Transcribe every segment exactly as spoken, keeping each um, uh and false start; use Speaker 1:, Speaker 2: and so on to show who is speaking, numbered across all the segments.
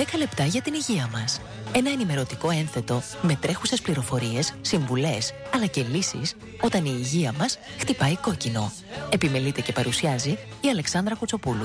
Speaker 1: δέκα λεπτά για την υγεία μας. Ένα ενημερωτικό ένθετο με τρέχουσες πληροφορίες, συμβουλές, αλλά και λύσεις όταν η υγεία μας χτυπάει κόκκινο. Επιμελείται και παρουσιάζει η Αλεξάνδρα Κουτσοπούλου.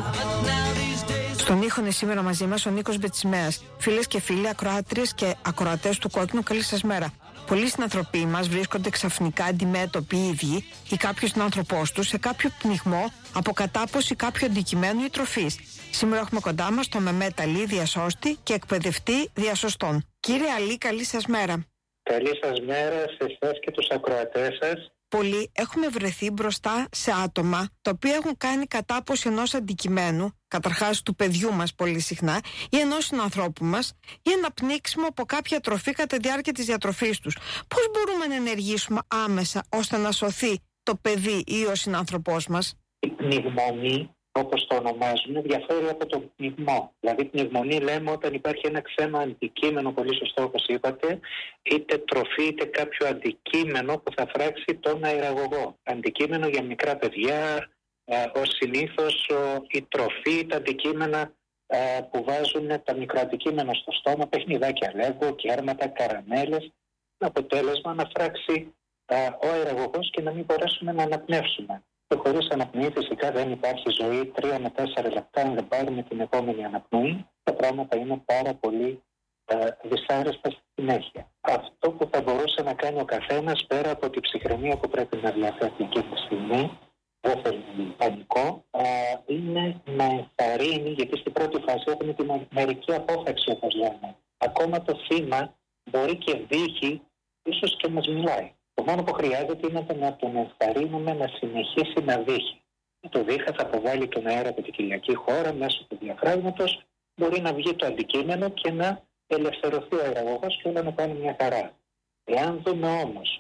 Speaker 2: Στον ήχο είναι σήμερα μαζί μας ο Νίκος Μπετσιμέας. Φίλες και φίλοι, ακροάτριες και ακροατές του Κόκκινου, καλή σας μέρα. Πολλοί συνανθρωποί μας βρίσκονται ξαφνικά αντιμέτωποι οι ίδιοι ή κάποιος συνάνθρωπός τους σε κάποιο πνιγμό από κατάπωση κάποιου αντικειμένου ή τροφής. Σήμερα έχουμε κοντά μας τον Μεμέτ Αλή, διασώστη και εκπαιδευτή διασωστών. Κύριε Αλή, καλή σας μέρα.
Speaker 3: Καλή σας μέρα σε εσάς και τους ακροατές σας.
Speaker 2: Πολλοί έχουμε βρεθεί μπροστά σε άτομα τα οποία έχουν κάνει κατάπωση ενός αντικειμένου, καταρχάς του παιδιού μας πολύ συχνά, ή ενός συνανθρώπου μας, ή ένα πνίξιμο από κάποια τροφή κατά τη διάρκεια της διατροφής τους. Πώς μπορούμε να ενεργήσουμε άμεσα ώστε να σωθεί το παιδί ή ο συνάνθρωπός μας?
Speaker 3: Η πνιγμονή, όπως το ονομάζουμε, διαφέρει από το πνιγμό. Δηλαδή, πνιγμονή λέμε όταν υπάρχει ένα ξένο αντικείμενο, πολύ σωστό όπως είπατε, είτε τροφή είτε κάποιο αντικείμενο που θα φράξει τον αεραγωγό. Αντικείμενο για μικρά παιδιά, ε, ως συνήθως η τροφή, τα αντικείμενα ε, που βάζουν τα μικροαντικείμενα στο στόμα, παιχνιδάκια λέγω, κέρματα, καραμέλες, με αποτέλεσμα να φράξει ε, ο αεραγωγός και να μην μπορέσουμε να αναπνεύσουμε. Και χωρίς αναπνοή φυσικά δεν υπάρχει ζωή. Τρία με τέσσερα λεπτά, αν δεν πάρουμε την επόμενη αναπνοή, τα πράγματα είναι πάρα πολύ ε, δυσάρεστα στη συνέχεια. Αυτό που θα μπορούσε να κάνει ο καθένας, πέρα από την ψυχραιμία που πρέπει να διαθέτει εκείνη τη στιγμή, δεν θέλει πανικό, ε, είναι να ενθαρρύνει, γιατί στην πρώτη φάση έχουμε τη μερική απόφαξη, όπως λέμε. Ακόμα το θύμα μπορεί και δείχνει, ίσως και μας μιλάει. Το μόνο που χρειάζεται είναι να τον ενθαρρύνουμε να συνεχίσει να δείχνει. Το δείχα θα αποβάλει τον αέρα από την κοιλιακή χώρα μέσω του διαφράγματος, μπορεί να βγει το αντικείμενο και να ελευθερωθεί ο αεραγωγός και όλα να πάνε μια χαρά. Εάν δούμε όμως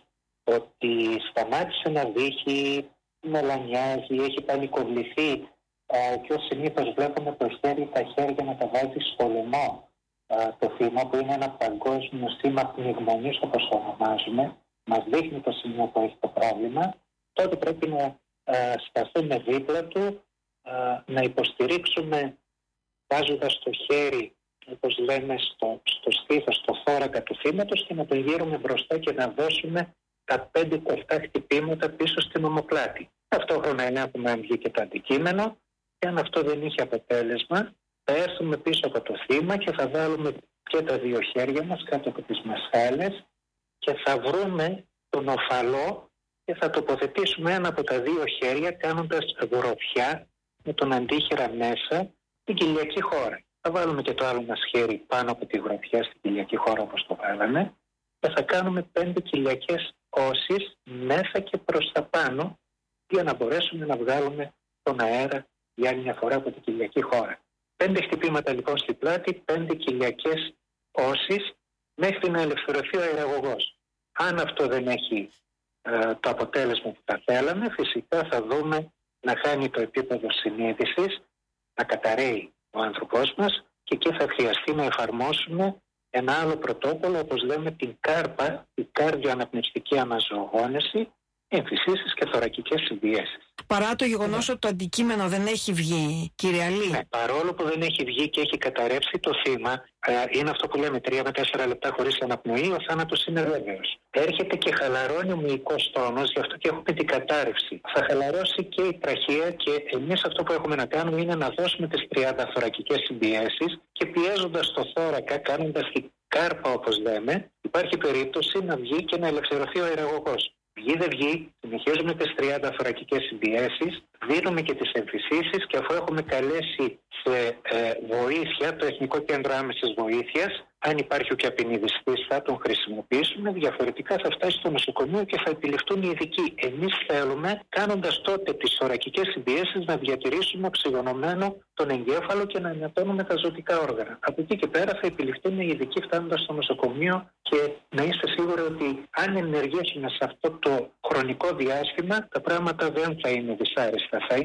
Speaker 3: ότι σταμάτησε να δείχνει, μελανιάζει, έχει πανικοβληθεί α, και ως συνήθως βλέπουμε το χέρι, τα χέρια να τα βάζει στο λαιμό α, το θύμα, που είναι ένα παγκόσμιο θύμα πνιγμονής όπως το ονομάζουμε, μας δείχνει το σημείο που έχει το πρόβλημα, τότε πρέπει να α, σταθούμε δίπλα του, α, να υποστηρίξουμε βάζοντας το χέρι, όπως λέμε, στο, στο στήθος, στο θώρακα του θύματος και να το γύρουμε μπροστά και να δώσουμε τα πέντε κοφτά χτυπήματα πίσω στην ομοπλάτη. Ταυτόχρονα ελέγχουμε αν βγήκε το αντικείμενο και αν αυτό δεν είχε αποτέλεσμα, θα έρθουμε πίσω από το θύμα και θα βάλουμε και τα δύο χέρια μας κάτω από τις μασχάλες και θα βρούμε τον οφαλό και θα τοποθετήσουμε ένα από τα δύο χέρια κάνοντας γροθιά με τον αντίχειρα μέσα στην κοιλιακή χώρα. Θα βάλουμε και το άλλο μας χέρι πάνω από τη γροθιά στην κοιλιακή χώρα όπως το βάλαμε και θα κάνουμε πέντε κοιλιακές όσεις μέσα και προς τα πάνω για να μπορέσουμε να βγάλουμε τον αέρα για άλλη μια φορά από την κοιλιακή χώρα. Πέντε χτυπήματα λοιπόν στη πλάτη, πέντε κοιλιακές όσεις μέχρι να ελευθερωθεί ο αεραγωγός. Αν αυτό δεν έχει ε, το αποτέλεσμα που θα θέλαμε, φυσικά θα δούμε να χάνει το επίπεδο συνείδησης, να καταρρέει ο άνθρωπός μας και εκεί θα χρειαστεί να εφαρμόσουμε ένα άλλο πρωτόκολλο, όπως λέμε την κάρπα, η κάρδιο-αναπνευστική αναζωογόνηση, εμφυσίσεις και θωρακικές συμπιέσεις.
Speaker 2: Παρά το γεγονός ότι το αντικείμενο δεν έχει βγει, κύριε Αλή.
Speaker 3: Ναι, παρόλο που δεν έχει βγει και έχει καταρρεύσει το θύμα, ε, είναι αυτό που λέμε τρία με τέσσερα λεπτά χωρίς αναπνοή, ο θάνατος είναι βέβαιος. Έρχεται και χαλαρώνει ο μυϊκός τόνος, γι' αυτό και έχουμε την κατάρρευση. Θα χαλαρώσει και η τραχεία και εμείς αυτό που έχουμε να κάνουμε είναι να δώσουμε τις τριάντα θωρακικές συμπιέσεις και πιέζοντας το θώρακα, κάνοντας την κάρπα όπως λέμε, υπάρχει περίπτωση να βγει και να ελευθερωθεί ο αεραγωγός. Βγει δεν βγει, συνεχίζουμε τις τριάντα θωρακικές συμπιέσεις, δίνουμε και τις εμφυσίσεις και αφού έχουμε καλέσει σε ε, βοήθεια το Εθνικό Κέντρο Άμεσης Βοήθειας, αν υπάρχει ο καπινιδιστής θα τον χρησιμοποιήσουμε, διαφορετικά θα φτάσει στο νοσοκομείο και θα επιληφθούν οι ειδικοί. Εμείς θέλουμε, κάνοντας τότε τις θωρακικές συμπιέσεις, να διατηρήσουμε οξυγονωμένο τον εγκέφαλο και να ενατώνουμε τα ζωτικά όργανα. Από εκεί και πέρα θα επιληφθούν οι ειδικοί φτάνοντας στο νοσοκομείο και να είστε σίγουροι ότι αν ενεργήσουμε σε αυτό το χρονικό διάστημα, τα πράγματα δεν θα είναι δυσάρεστα, θα είναι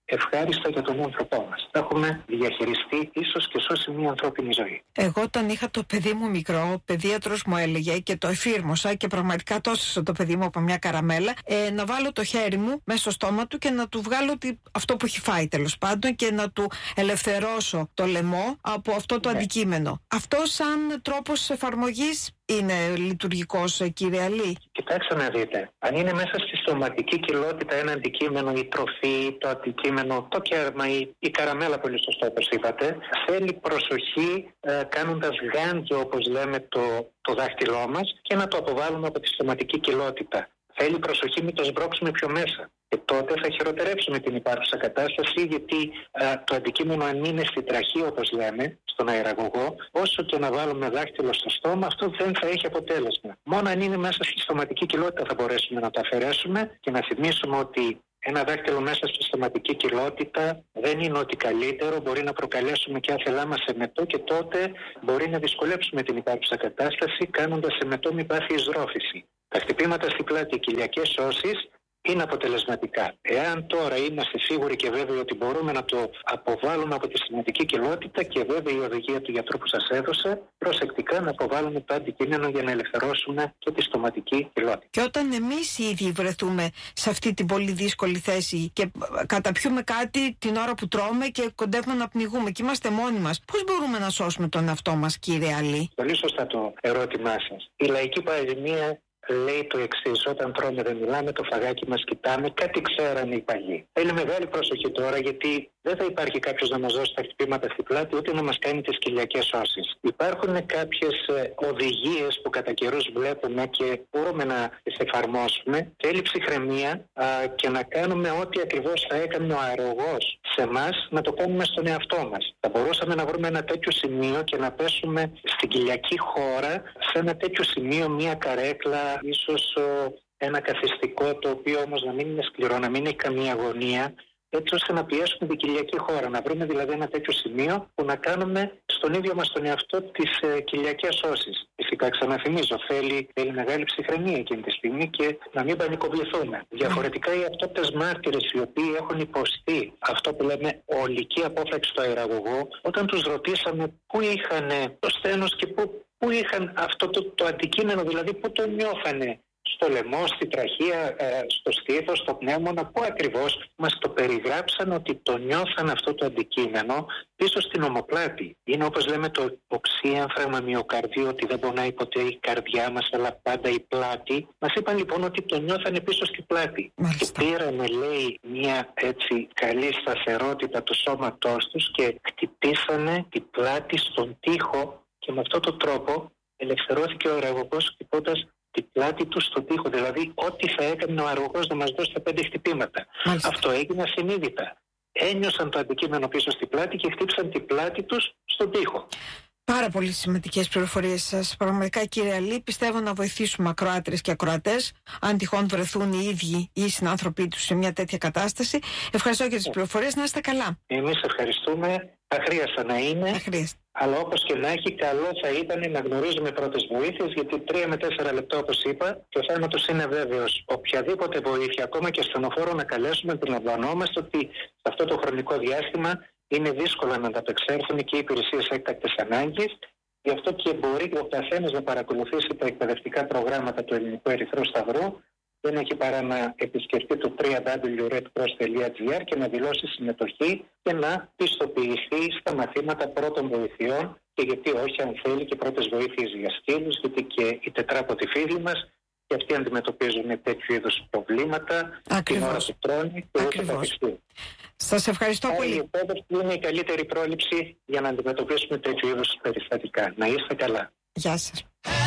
Speaker 3: ευχάριστα για τον άνθρωπό μας. Θα έχουμε διαχειριστεί ίσως και σώσει μια ανθρώπινη ζωή.
Speaker 2: Εγώ όταν είχα το παιδί μου μικρό, ο παιδίατρος μου έλεγε και το εφήρμοσα και πραγματικά τόσωσε το παιδί μου από μια καραμέλα, ε, να βάλω το χέρι μου μέσα στο στόμα του και να του βγάλω τη, αυτό που έχει φάει τέλος πάντων και να του ελευθερώσω το λαιμό από αυτό το ναι. αντικείμενο. Αυτό σαν τρόπος εφαρμογής είναι λειτουργικός, κύριε Αλή?
Speaker 3: Κοιτάξτε να δείτε. Αν είναι μέσα στη στοματική κοιλότητα ένα αντικείμενο, η τροφή, το αντικείμενο, το κέρμα, η, η καραμέλα, πολύ σωστό όπως είπατε, θέλει προσοχή ε, κάνοντας γάντζο, όπως λέμε, το, το δάχτυλό μας και να το αποβάλουμε από τη στοματική κοιλότητα. Θέλει προσοχή, μην το σμπρώξουμε πιο μέσα. Και τότε θα χειροτερεύσουμε την υπάρχουσα κατάσταση, γιατί α, το αντικείμενο, αν είναι στην τραχή, όπως λέμε, στον αεραγωγό, όσο και να βάλουμε δάχτυλο στο στόμα, αυτό δεν θα έχει αποτέλεσμα. Μόνο αν είναι μέσα στη στοματική κοιλότητα θα μπορέσουμε να το αφαιρέσουμε και να θυμίσουμε ότι ένα δάχτυλο μέσα στη στοματική κοιλότητα δεν είναι ότι καλύτερο, μπορεί να προκαλέσουμε και άθελά μας εμετό και τότε μπορεί να δυσκολέψουμε την υπάρχουσα κατάσταση, κάνοντας εμετό μη πάθει εισρόφηση. Τα χτυπήματα στην πλάτη, οι κοιλιακές σώσεις, είναι αποτελεσματικά. Εάν τώρα είμαστε σίγουροι και βέβαιοι ότι μπορούμε να το αποβάλουμε από τη στοματική κοιλότητα και βέβαια η οδηγία του γιατρού που σας έδωσε, προσεκτικά να αποβάλουμε το αντικείμενο για να ελευθερώσουμε και τη στοματική κοιλότητα.
Speaker 2: Και όταν εμείς οι ίδιοι βρεθούμε σε αυτή την πολύ δύσκολη θέση και καταπιούμε κάτι την ώρα που τρώμε και κοντεύουμε να πνιγούμε και είμαστε μόνοι μας, πώς μπορούμε να σώσουμε τον εαυτό μας, κύριε Αλή?
Speaker 3: Πολύ σωστά το ερώτημά σας. Η λαϊκή παροιμία λέει το εξής: όταν τρώμε δεν μιλάμε, το φαγάκι μας κοιτάμε, κάτι ξέρανε οι παλιοί. Θέλει μεγάλη προσοχή τώρα, γιατί δεν θα υπάρχει κάποιος να μας δώσει τα χτυπήματα στην πλάτη, ούτε να μας κάνει τις κοιλιακές σώσεις. Υπάρχουν κάποιες οδηγίες που κατά καιρούς βλέπουμε και μπορούμε να τις εφαρμόσουμε. Θέλει ψυχραιμία α, και να κάνουμε ό,τι ακριβώς θα έκανε ο αερογός σε εμάς, να το κάνουμε στον εαυτό μας. Θα μπορούσαμε να βρούμε ένα τέτοιο σημείο και να πέσουμε στην κοιλιακή χώρα, σε ένα τέτοιο σημείο, μια καρέκλα, ίσως ένα καθιστικό, το οποίο όμως να μην είναι σκληρό, να μην έχει καμία αγωνία, έτσι ώστε να πιέσουμε την κοιλιακή χώρα. Να βρούμε δηλαδή ένα τέτοιο σημείο που να κάνουμε στον ίδιο μας τον εαυτό τις ε, κοιλιακές σώσεις. Φυσικά, ξαναθυμίζω, θέλει, θέλει μεγάλη ψυχραιμία εκείνη τη στιγμή και να μην πανικοβληθούμε. Διαφορετικά, οι αυτόπτες μάρτυρες, οι οποίοι έχουν υποστεί αυτό που λέμε ολική απόφραξη στο αεραγωγό, όταν τους ρωτήσαμε πού είχαν το στένος και πού, πού είχαν αυτό το, το αντικείμενο, δηλαδή πού το νιώθανε, στο λαιμό, στη τραχεία, στο στήθος, στο πνεύμονα, πού ακριβώς, μας το περιγράψαν ότι το νιώθαν αυτό το αντικείμενο πίσω στην ομοπλάτη. Είναι, όπως λέμε, το οξύαμφραγμα μυοκαρδίου, ότι δεν πονάει ποτέ η καρδιά μας, αλλά πάντα η πλάτη. Μας είπαν λοιπόν ότι το νιώθανε πίσω στην πλάτη. Μάλιστα. Και πήρανε, λέει, μια έτσι καλή σταθερότητα του σώματός τους και χτυπήσανε την πλάτη στον τοίχο και με αυτόν τον τρόπο ελευθερώθηκε ο αεραγωγός χτυπώντας την πλάτη του στον τοίχο. Δηλαδή, ό,τι θα έκανε ο αερογός να μας δώσει τα πέντε χτυπήματα. Μάλιστα. Αυτό έγινε ασυνείδητα. Ένιωσαν το αντικείμενο πίσω στην πλάτη και χτύπησαν την πλάτη τους στον τοίχο.
Speaker 2: Πάρα πολύ σημαντικές πληροφορίες σας. Πραγματικά, κύριε Αλή, πιστεύω να βοηθήσουμε ακροάτρες και ακροατές, αν τυχόν βρεθούν οι ίδιοι ή οι συνάνθρωποι τους σε μια τέτοια κατάσταση. Ευχαριστώ για τις πληροφορίες. Να είστε καλά.
Speaker 3: Εμείς ευχαριστούμε. Αχρίαστα να είναι.
Speaker 2: Αχρίαστα.
Speaker 3: Αλλά όπως και να έχει, καλό θα ήταν να γνωρίζουμε πρώτες βοήθειες, γιατί τρία με τέσσερα λεπτά, όπως είπα, και ο θάνατος είναι βέβαιος. Οποιαδήποτε βοήθεια, ακόμα και ασθενοφόρο να καλέσουμε, αντιλαμβανόμαστε ότι σε αυτό το χρονικό διάστημα είναι δύσκολο να ανταπεξέλθουν και οι υπηρεσίες έκτακτης ανάγκης. Γι' αυτό και μπορεί ο καθένας να παρακολουθήσει τα εκπαιδευτικά προγράμματα του Ελληνικού Ερυθρού Σταυρού. Δεν έχει παρά να επισκεφτεί το double-u double-u double-u τελεία red cross τελεία g r και να δηλώσει συμμετοχή και να πιστοποιηθεί στα μαθήματα πρώτων βοηθειών, και γιατί όχι, αν θέλει, και πρώτες βοήθειες για σκύλους, γιατί και οι τετράποτοι φίλοι μας και αυτοί αντιμετωπίζουν τέτοιου είδους προβλήματα.
Speaker 2: Ακριβώς.
Speaker 3: Την ώρα που τρώνε και ούτε καθιστούν.
Speaker 2: Σας ευχαριστώ
Speaker 3: Άρα,
Speaker 2: πολύ.
Speaker 3: η εκπαίδευση είναι η καλύτερη πρόληψη για να αντιμετωπίσουμε τέτοιου είδους περιστατικά. Να είστε καλά.
Speaker 2: Γεια σας.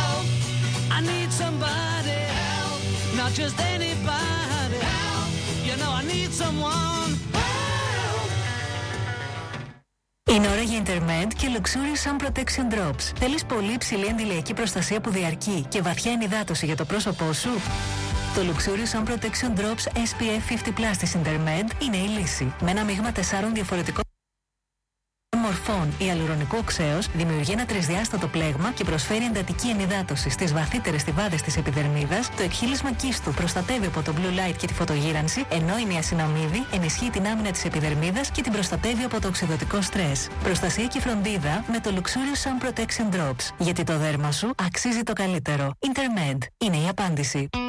Speaker 4: Not just anybody, you know I need someone.
Speaker 1: Είναι ώρα για Intermed και Luxurious Sun Protection Drops. Θέλεις πολύ υψηλή αντιλιακή προστασία που διαρκεί και βαθιά ενυδάτωση για το πρόσωπό σου? Το Luxurious Sun Protection Drops ες πι εφ πενήντα πλας της Intermed είναι η λύση. Με ένα μείγμα τεσσάρων διαφορετικών
Speaker 5: μορφών ιαλουρονικού οξέως δημιουργεί ένα τρισδιάστατο πλέγμα και προσφέρει εντατική ενυδάτωση στις βαθύτερες στιβάδες της επιδερμίδας. Το εκχύλισμα κίστου προστατεύει από το blue light και τη φωτογύρανση, ενώ η νιασιναμίδη ενισχύει την άμυνα της επιδερμίδας και την προστατεύει από το οξυδωτικό στρες. Προστασία και φροντίδα με το Luxurious Sun Protection Drops. Γιατί το δέρμα σου αξίζει το καλύτερο. Intermed είναι η απάντηση.